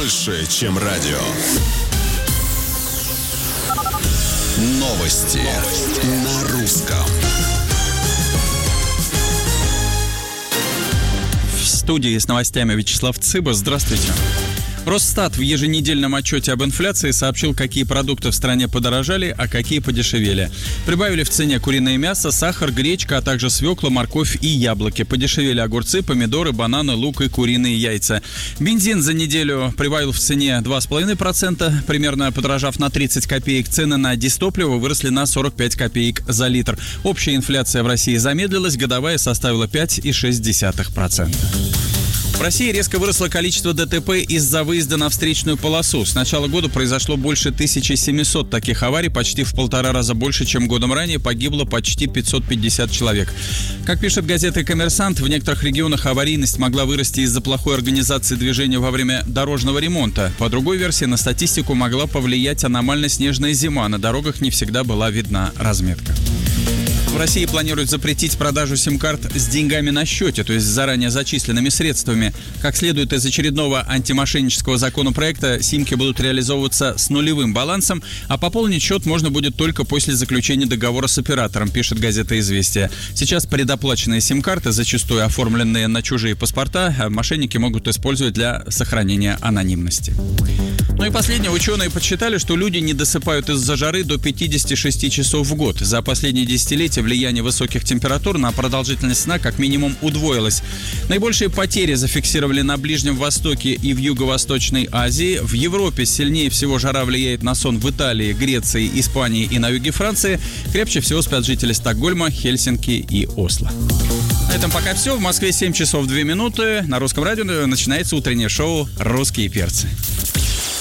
больше, чем радио. Новости на русском. В студии с новостями Вячеслав Цыба. Здравствуйте. Росстат в еженедельном отчете об инфляции сообщил, какие продукты в стране подорожали, а какие подешевели. Прибавили в цене куриное мясо, сахар, гречка, а также свекла, морковь и яблоки. Подешевели огурцы, помидоры, бананы, лук и куриные яйца. Бензин за неделю прибавил в цене 2,5%, примерно подорожав на 30 копеек. Цены на дизтопливо выросли на 45 копеек за литр. Общая инфляция в России замедлилась, годовая составила 5,6%. В России резко выросло количество ДТП из-за выезда на встречную полосу. С начала года произошло больше 1700 таких аварий, почти в 1,5 раза больше, чем годом ранее. Погибло почти 550 человек. Как пишет газета «Коммерсант», в некоторых регионах аварийность могла вырасти из-за плохой организации движения во время дорожного ремонта. По другой версии, на статистику могла повлиять аномально снежная зима. На дорогах не всегда была видна разметка. В России планируют запретить продажу сим-карт с деньгами на счете, то есть с заранее зачисленными средствами. Как следует из очередного антимошеннического законопроекта, симки будут реализовываться с нулевым балансом, а пополнить счет можно будет только после заключения договора с оператором, пишет газета «Известия». Сейчас предоплаченные сим-карты, зачастую оформленные на чужие паспорта, мошенники могут использовать для сохранения анонимности. Ну и последнее. Ученые подсчитали, что люди не досыпают из-за жары до 56 часов в год. За последние десятилетия влияние высоких температур на продолжительность сна как минимум удвоилось. Наибольшие потери зафиксировали на Ближнем Востоке и в Юго-Восточной Азии. В Европе сильнее всего жара влияет на сон в Италии, Греции, Испании и на юге Франции. Крепче всего спят жители Стокгольма, Хельсинки и Осло. На этом пока все. В Москве 7 часов 2 минуты. На Русском радио начинается утреннее шоу «Русские перцы».